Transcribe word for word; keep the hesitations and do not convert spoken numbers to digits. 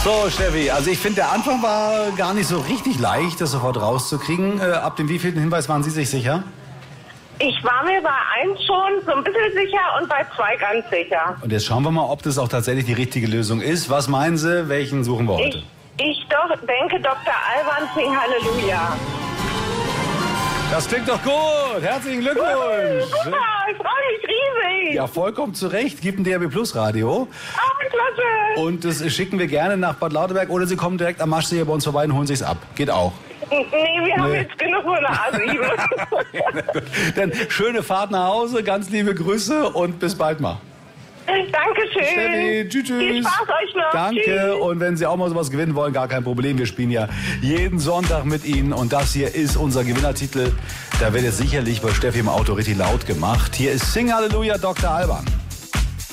So, Steffi, also ich finde, der Anfang war gar nicht so richtig leicht, das sofort rauszukriegen. Äh, ab dem wievielten Hinweis waren Sie sich sicher? Ich war mir bei eins schon so ein bisschen sicher und bei zwei ganz sicher. Und jetzt schauen wir mal, ob das auch tatsächlich die richtige Lösung ist. Was meinen Sie, welchen suchen wir heute? Ich, ich doch denke, Doktor Alban singt Halleluja. Das klingt doch gut. Herzlichen Glückwunsch. Super, ich freue mich riesig. Ja, vollkommen zu Recht. Gibt ein D A B Plus Radio. Oh, klasse. Und das schicken wir gerne nach Bad Lauterberg oder Sie kommen direkt am Maschsee bei uns vorbei und holen sich's ab. Geht auch. Nee, wir haben Nee. jetzt genug von der A sieben. Dann schöne Fahrt nach Hause, ganz liebe Grüße und bis bald mal. Dankeschön. Steffi, tschüss, tschüss. Viel Spaß euch noch. Danke. Tschüss. Und wenn Sie auch mal sowas gewinnen wollen, gar kein Problem. Wir spielen ja jeden Sonntag mit Ihnen. Und das hier ist unser Gewinnertitel. Da wird jetzt sicherlich bei Steffi im Auto richtig laut gemacht. Hier ist Sing Halleluja, Doktor Alban.